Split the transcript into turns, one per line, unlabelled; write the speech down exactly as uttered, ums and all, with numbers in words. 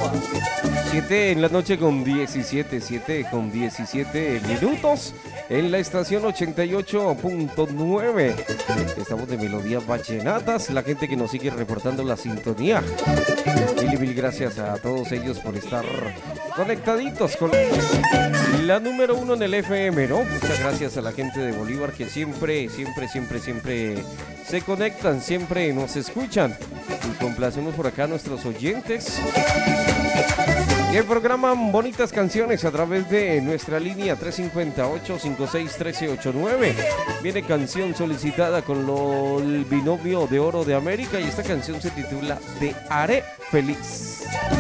siete en la noche con diecisiete, siete con diecisiete minutos en la estación ochenta y ocho punto nueve. Estamos de Melodías Vallenatas, la gente que nos sigue reportando la sintonía. Mil y mil gracias a todos ellos por estar conectaditos con la número uno en el F M, ¿no? Muchas gracias a la gente de Bolívar que siempre, siempre, siempre, siempre se conectan, siempre nos escuchan. Y complacemos por acá a nuestros oyentes que programan bonitas canciones a través de nuestra línea tres cinco ocho, cinco seis uno tres ocho nueve. Viene canción solicitada con lo, el binomio de oro de América y esta canción se titula Te haré feliz.